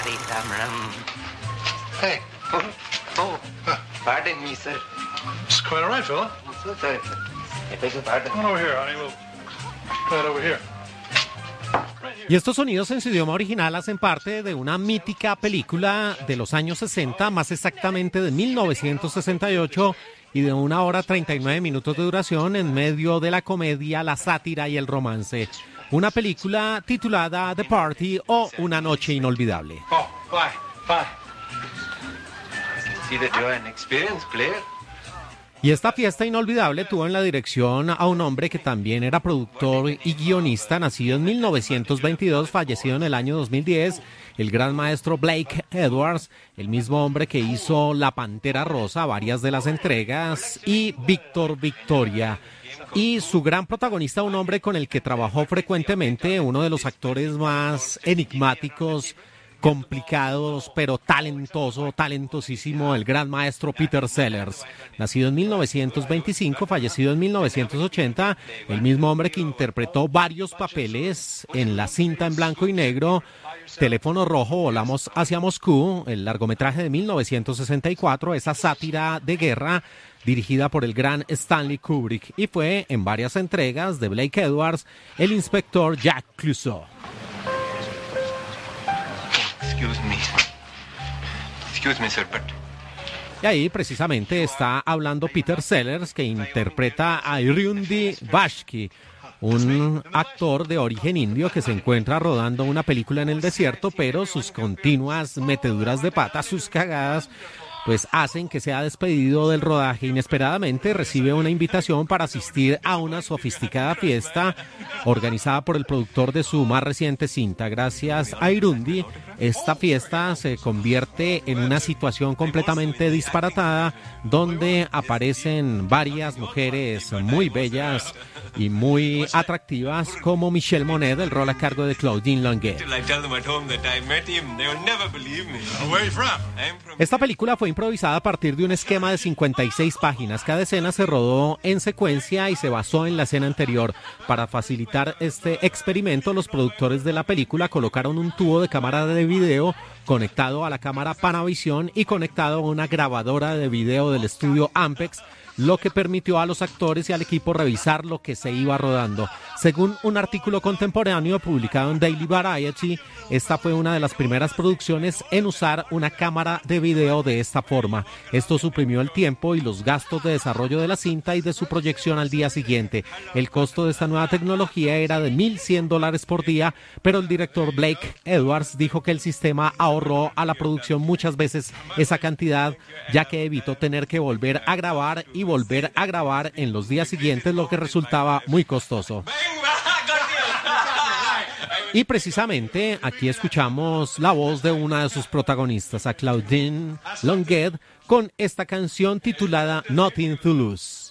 Hey. Oh, pardon me, sir. It's quite all right, fella. I'm so sorry, sir. I beg your pardon. Come on over here, honey. We'll try it over here. Y estos sonidos en su idioma original hacen parte de una mítica película de los años 60, más exactamente de 1968, y de 1 hora 39 minutos de duración en medio de la comedia, la sátira y el romance. Una película titulada The Party o Una noche inolvidable. Oh, bye. Bye. See that you're an experienced player. Y esta fiesta inolvidable tuvo en la dirección a un hombre que también era productor y guionista, nacido en 1922, fallecido en el año 2010, el gran maestro Blake Edwards, el mismo hombre que hizo La Pantera Rosa, varias de las entregas, y Víctor Victoria. Y su gran protagonista, un hombre con el que trabajó frecuentemente, uno de los actores más enigmáticos, complicados, pero talentosísimo, el gran maestro Peter Sellers, nacido en 1925, fallecido en 1980, el mismo hombre que interpretó varios papeles en la cinta en blanco y negro Teléfono Rojo, Volamos hacia Moscú, el largometraje de 1964, esa sátira de guerra dirigida por el gran Stanley Kubrick, y fue en varias entregas de Blake Edwards el inspector Jack Clouseau. Excuse me, sir, but... Y ahí precisamente está hablando Peter Sellers, que interpreta a Irundi Vashki, un actor de origen indio que se encuentra rodando una película en el desierto, pero sus continuas meteduras de pata, sus cagadas, pues hacen que sea despedido del rodaje. Inesperadamente recibe una invitación para asistir a una sofisticada fiesta organizada por el productor de su más reciente cinta. Gracias a Irundi, esta fiesta se convierte en una situación completamente disparatada, donde aparecen varias mujeres muy bellas y muy atractivas, como Michelle Monet, el rol a cargo de Claudine Longuet. Esta película fue improvisada a partir de un esquema de 56 páginas. Cada escena se rodó en secuencia y se basó en la escena anterior. Para facilitar este experimento, los productores de la película colocaron un tubo de cámara de video conectado a la cámara Panavision y conectado a una grabadora de video del estudio Ampex, lo que permitió a los actores y al equipo revisar lo que se iba rodando. Según un artículo contemporáneo publicado en Daily Variety, esta fue una de las primeras producciones en usar una cámara de video de esta forma. Esto suprimió el tiempo y los gastos de desarrollo de la cinta y de su proyección al día siguiente. El costo de esta nueva tecnología era de $1,100 por día, pero el director Blake Edwards dijo que el sistema ahorró a la producción muchas veces esa cantidad, ya que evitó tener que volver a grabar en los días siguientes, lo que resultaba muy costoso. Y precisamente aquí escuchamos la voz de una de sus protagonistas, a Claudine Longuet, con esta canción titulada Nothing to Lose.